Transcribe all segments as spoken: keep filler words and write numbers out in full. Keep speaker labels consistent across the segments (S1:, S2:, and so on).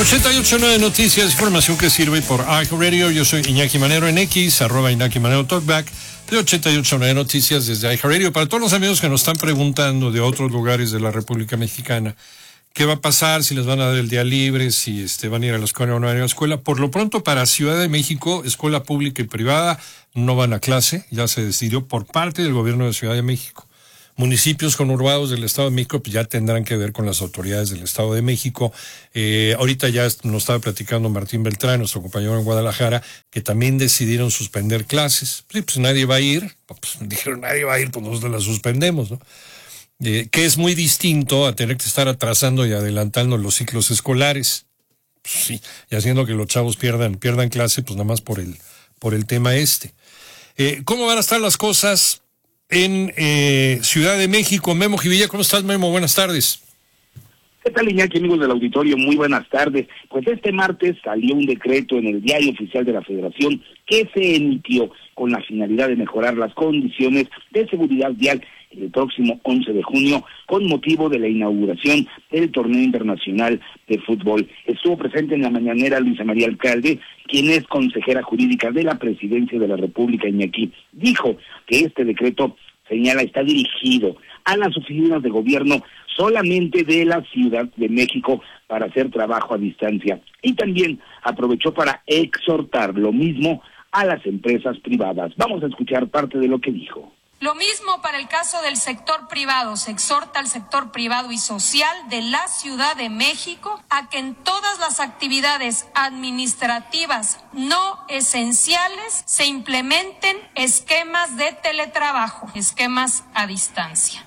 S1: ochenta y ocho punto nueve Noticias, información que sirve por iHeartRadio. Yo soy Iñaki Manero en X, arroba Iñaki Manero Talkback, de ochenta y ocho punto nueve Noticias desde iHeartRadio. Para todos los amigos que nos están preguntando de otros lugares de la República Mexicana, ¿qué va a pasar? Si les van a dar el día libre, si este, van a ir a la escuela o no van a ir a la escuela. Por lo pronto, para Ciudad de México, escuela pública y privada no van a clase. Ya se decidió por parte del gobierno de Ciudad de México. Municipios conurbados del Estado de México pues ya tendrán que ver con las autoridades del Estado de México. Eh, ahorita ya nos estaba platicando Martín Beltrán, nuestro compañero en Guadalajara, que también decidieron suspender clases. Sí, pues nadie va a ir. Pues dijeron, nadie va a ir, pues nosotros las suspendemos, ¿no? Eh, que es muy distinto a tener que estar atrasando y adelantando los ciclos escolares. Pues sí, y haciendo que los chavos pierdan, pierdan clase, pues nada más por el, por el tema este. Eh, ¿Cómo van a estar las cosas en eh, Ciudad de México? Memo Jivilla, ¿cómo estás, Memo? Buenas tardes.
S2: ¿Qué tal, Iñaki, amigos del auditorio? Muy buenas tardes. Pues este martes salió un decreto en el Diario Oficial de la Federación que se emitió con la finalidad de mejorar las condiciones de seguridad vial el próximo once de junio con motivo de la inauguración del Torneo Internacional de Fútbol. Estuvo presente en la mañanera Luisa María Alcalde, quien es consejera jurídica de la Presidencia de la República, Iñaki. Dijo que este decreto, señala, está dirigido a las oficinas de gobierno solamente de la Ciudad de México para hacer trabajo a distancia. Y también aprovechó para exhortar lo mismo a las empresas privadas. Vamos a escuchar parte de lo que dijo.
S3: Lo mismo para el caso del sector privado. Se exhorta al sector privado y social de la Ciudad de México a que en todas las actividades administrativas no esenciales se implementen esquemas de teletrabajo, esquemas a distancia.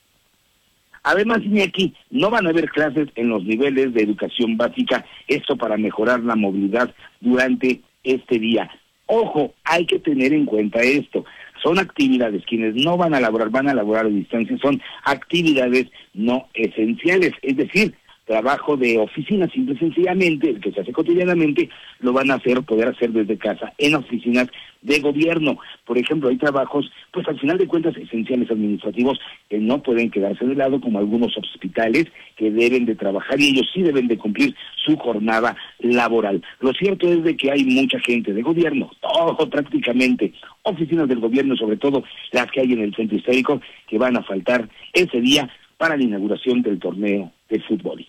S2: Además, Iñaki, no van a haber clases en los niveles de educación básica, esto para mejorar la movilidad durante este día. Ojo, hay que tener en cuenta esto. Son actividades, quienes no van a laborar, van a laborar a distancia, son actividades no esenciales, es decir, trabajo de oficina, simple y sencillamente, el que se hace cotidianamente, lo van a hacer, poder hacer desde casa, en oficinas de gobierno. Por ejemplo, hay trabajos, pues al final de cuentas, esenciales administrativos, que no pueden quedarse de lado, como algunos hospitales que deben de trabajar, y ellos sí deben de cumplir su jornada laboral. Lo cierto es de que hay mucha gente de gobierno, todo prácticamente, oficinas del gobierno, sobre todo las que hay en el centro histórico, que van a faltar ese día para la inauguración del torneo de fútbol.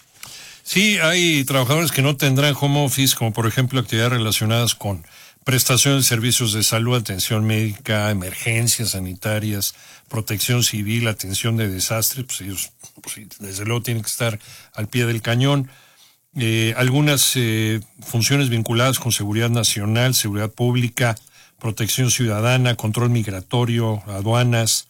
S1: Sí, hay trabajadores que no tendrán home office, como por ejemplo actividades relacionadas con prestación de servicios de salud, atención médica, emergencias sanitarias, protección civil, atención de desastres. Pues ellos, pues, desde luego, tienen que estar al pie del cañón. Eh, algunas eh, funciones vinculadas con seguridad nacional, seguridad pública, protección ciudadana, control migratorio, aduanas.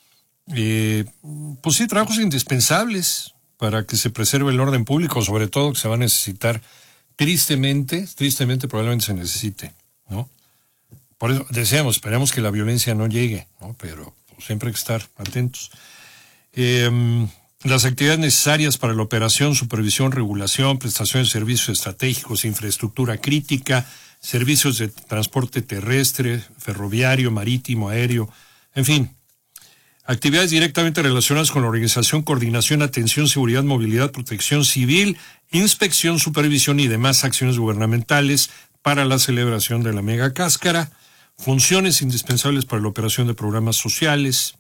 S1: Eh, pues sí, trabajos indispensables para que se preserve el orden público, sobre todo que se va a necesitar tristemente, tristemente probablemente se necesite, ¿no? Por eso deseamos, esperamos que la violencia no llegue, ¿no? Pero pues, siempre hay que estar atentos. Eh, las actividades necesarias para la operación, supervisión, regulación, prestación de servicios estratégicos, infraestructura crítica, servicios de transporte terrestre, ferroviario, marítimo, aéreo, en fin. Actividades directamente relacionadas con la organización, coordinación, atención, seguridad, movilidad, protección civil, inspección, supervisión y demás acciones gubernamentales para la celebración de la mega cáscara, funciones indispensables para la operación de programas sociales,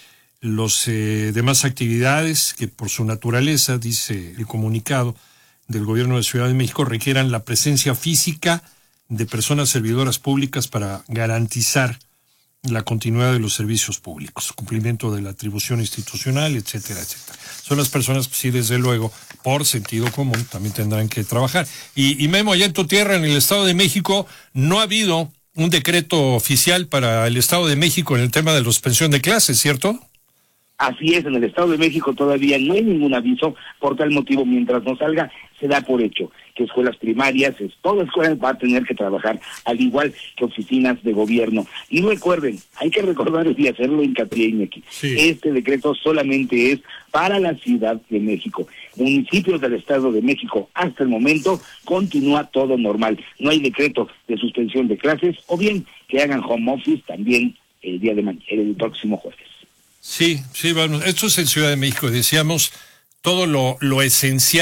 S1: los eh, demás actividades que por su naturaleza, dice el comunicado del Gobierno de Ciudad de México, requieran la presencia física de personas servidoras públicas para garantizar la continuidad de los servicios públicos, cumplimiento de la atribución institucional, etcétera, etcétera. Son las personas que sí, desde luego, por sentido común, también tendrán que trabajar. Y, y Memo, allá en tu tierra, en el Estado de México, no ha habido un decreto oficial para el Estado de México en el tema de la suspensión de clases, ¿cierto?
S2: Así es, en el Estado de México todavía no hay ningún aviso, por tal motivo, mientras no salga, se da por hecho que escuelas primarias, es, toda escuela va a tener que trabajar, al igual que oficinas de gobierno. Y recuerden, hay que recordar y hacerlo hincapié, Iñaki, sí. Este decreto solamente es para la Ciudad de México. Municipios del Estado de México, hasta el momento, continúa todo normal. No hay decreto de suspensión de clases, o bien que hagan home office también el día de mañana, el próximo jueves.
S1: Sí, sí, bueno, esto es en Ciudad de México, decíamos, todo lo, lo esencial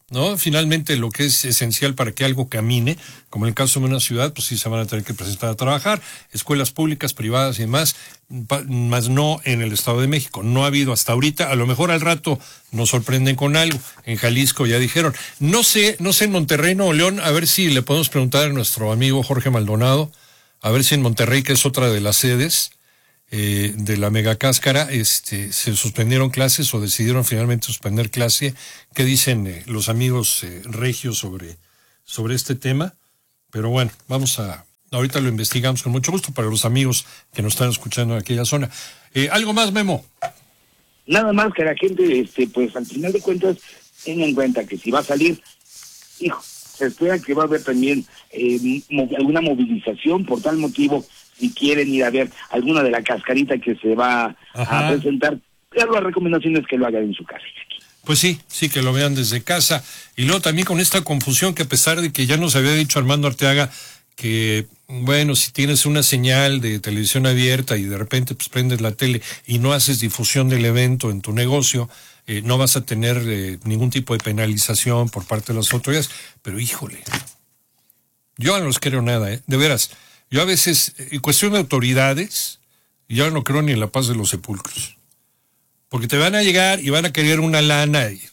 S1: ¿no? Finalmente lo que es esencial para que algo camine, como en el caso de una ciudad, pues sí se van a tener que presentar a trabajar, escuelas públicas, privadas y demás, más no en el Estado de México. No ha habido hasta ahorita, a lo mejor al rato nos sorprenden con algo. En Jalisco ya dijeron. No sé, no sé en Monterrey, Nuevo León, a ver si le podemos preguntar a nuestro amigo Jorge Maldonado, a ver si en Monterrey, que es otra de las sedes, Eh, de la megacáscara, este, se suspendieron clases o decidieron finalmente suspender clase. ¿Qué dicen eh, los amigos eh, regios sobre, sobre este tema? Pero bueno, vamos a, ahorita lo investigamos con mucho gusto para los amigos que nos están escuchando en aquella zona. Eh, ¿Algo más, Memo?
S2: Nada más que la gente, este, pues al final de cuentas, tenga en cuenta que si va a salir, hijo, se espera que va a haber también eh, mo- alguna movilización por tal motivo. Si quieren ir a ver alguna de la cascarita que se va Ajá. a presentar, pero la recomendación es que lo hagan en su casa.
S1: Pues sí, sí, que lo vean desde casa. Y luego también con esta confusión que a pesar de que ya nos había dicho Armando Arteaga que, bueno, si tienes una señal de televisión abierta y de repente pues prendes la tele y no haces difusión del evento en tu negocio, eh, no vas a tener eh, ningún tipo de penalización por parte de las autoridades. Pero híjole, yo no los creo nada, ¿eh? De veras. Yo a veces, en cuestión de autoridades, yo no creo ni en la paz de los sepulcros. Porque te van a llegar y van a querer una lana. Y,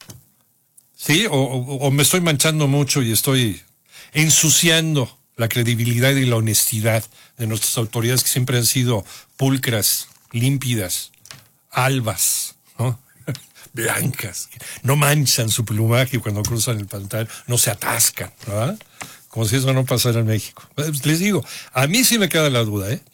S1: ¿sí? O, o, o me estoy manchando mucho y estoy ensuciando la credibilidad y la honestidad de nuestras autoridades que siempre han sido pulcras, límpidas, albas, ¿no? Blancas. No manchan su plumaje cuando cruzan el pantano, no se atascan, ¿verdad? Como si eso no pasara en México. Les digo, a mí sí me queda la duda, ¿eh?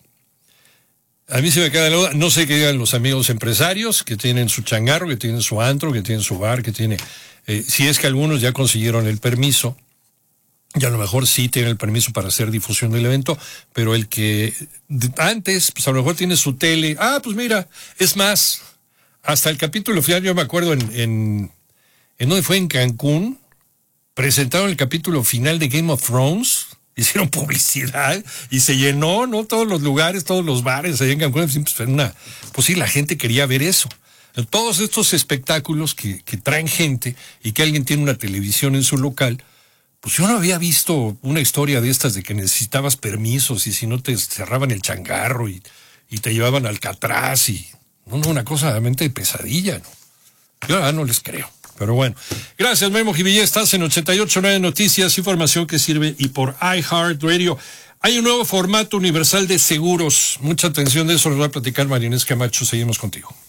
S1: A mí sí me queda la duda. No sé qué digan los amigos empresarios que tienen su changarro, que tienen su antro, que tienen su bar, que tiene... Eh, si es que algunos ya consiguieron el permiso, y a lo mejor sí tienen el permiso para hacer difusión del evento, pero el que antes, pues a lo mejor tiene su tele. Ah, pues mira, es más, hasta el capítulo final, yo me acuerdo en... en, en ¿dónde fue? En Cancún. Presentaron el capítulo final de Game of Thrones, hicieron publicidad y se llenó, ¿no? Todos los lugares, todos los bares allá en Cancún, pues, una, pues sí, la gente quería ver eso. Todos estos espectáculos que, que traen gente y que alguien tiene una televisión en su local, pues yo no había visto una historia de estas de que necesitabas permisos y si no te cerraban el changarro y, y te llevaban al Alcatraz y, no, no, una cosa realmente de pesadilla, ¿no? Yo ahora no les creo. Pero bueno, gracias Memo Jivillé, estás en ochenta y ocho punto nueve Noticias, información que sirve y por iHeartRadio. Hay un nuevo formato universal de seguros. Mucha atención de eso, nos va a platicar María Inés Camacho. Seguimos contigo.